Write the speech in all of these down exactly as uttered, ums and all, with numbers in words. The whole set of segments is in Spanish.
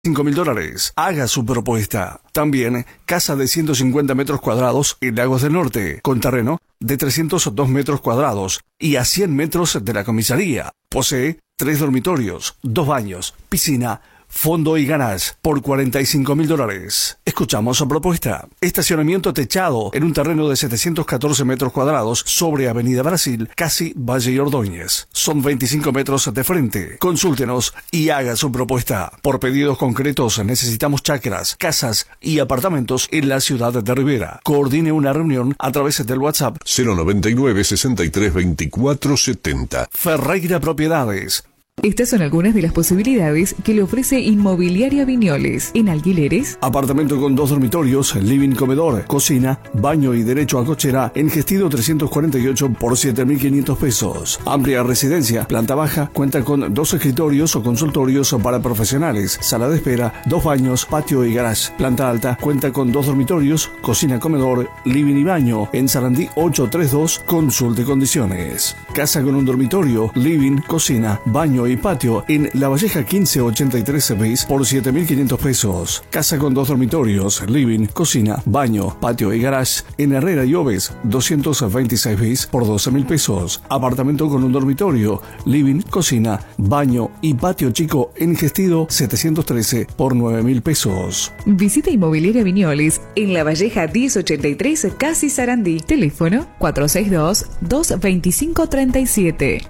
cinco mil dólares. Haga su propuesta. También casa de ciento cincuenta metros cuadrados en Lagos del Norte, con terreno de trescientos dos metros cuadrados y a cien metros de la comisaría. Posee tres dormitorios, dos baños, piscina, fondo y garage por cuarenta y cinco mil dólares. Escuchamos su propuesta. Estacionamiento techado en un terreno de setecientos catorce metros cuadrados sobre Avenida Brasil, casi Valle y Ordóñez. Son veinticinco metros de frente. Consúltenos y haga su propuesta. Por pedidos concretos necesitamos chacras, casas y apartamentos en la ciudad de Rivera. Coordine una reunión a través del WhatsApp cero noventa y nueve, sesenta y tres, veinticuatro setenta. Ferreira Propiedades. Estas son algunas de las posibilidades que le ofrece Inmobiliaria Viñoles. En alquileres, apartamento con dos dormitorios, living, comedor, cocina, baño y derecho a cochera en Gestido trescientos cuarenta y ocho por siete mil quinientos pesos. Amplia residencia, planta baja, cuenta con dos escritorios o consultorios para profesionales, sala de espera, dos baños, patio y garage. Planta alta, cuenta con dos dormitorios, cocina, comedor, living y baño. En Sarandí ochocientos treinta y dos, consulte condiciones. Casa con un dormitorio, living, cocina, baño y patio en La Valleja quince ochenta y tres bis por siete mil quinientos pesos. Casa con dos dormitorios, living, cocina, baño, patio y garage en Herrera y Oves doscientos veintiséis bis por doce mil pesos. Apartamento con un dormitorio, living, cocina, baño y patio chico en Gestido setecientos trece por nueve mil pesos. visita Inmobiliaria Viñoles en La Valleja diez ochenta y tres, casi Sarandí. Teléfono cuatro seis dos, dos dos cinco, tres siete.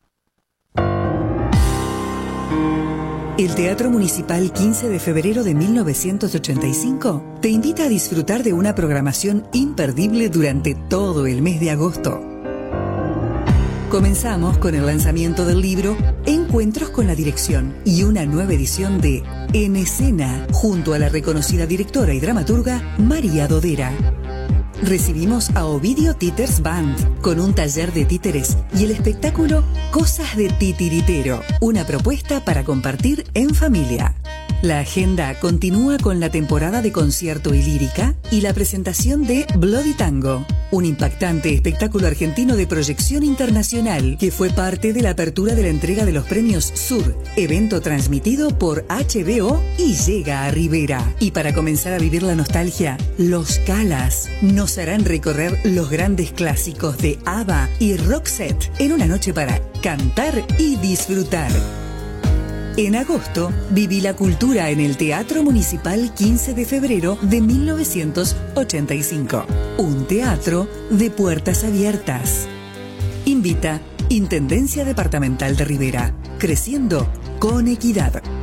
El Teatro Municipal quince de febrero de mil novecientos ochenta y cinco te invita a disfrutar de una programación imperdible durante todo el mes de agosto. Comenzamos con el lanzamiento del libro Encuentros con la Dirección y una nueva edición de En Escena, junto a la reconocida directora y dramaturga María Dodera. Recibimos a Ovidio Titers Band con un taller de títeres y el espectáculo Cosas de Titiritero, una propuesta para compartir en familia. La agenda continúa con la temporada de concierto y lírica y la presentación de Bloody Tango, un impactante espectáculo argentino de proyección internacional que fue parte de la apertura de la entrega de los premios Sur, evento transmitido por H B O y llega a Rivera. Y para comenzar a vivir la nostalgia, Los Calas nos harán recorrer los grandes clásicos de ABBA y Roxette en una noche para cantar y disfrutar. En agosto, viví la cultura en el Teatro Municipal quince de febrero de mil novecientos ochenta y cinco. Un teatro de puertas abiertas. Invita Intendencia Departamental de Rivera. Creciendo con equidad.